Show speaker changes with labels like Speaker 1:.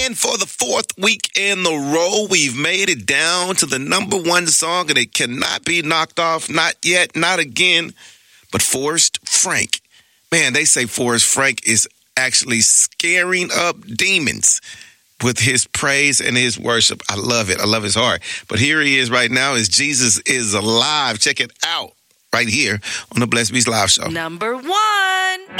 Speaker 1: And for the fourth week in a row, we've made it down to the number one song, and it cannot be knocked off. Not yet, not again. But Forrest Frank. Man, they say Forrest Frank is actually scaring up demons with his praise and his worship. I love it. I love his heart. But here he is right now as Jesus is alive. Check it out right here on the Blessed Beast Live Show.
Speaker 2: Number one.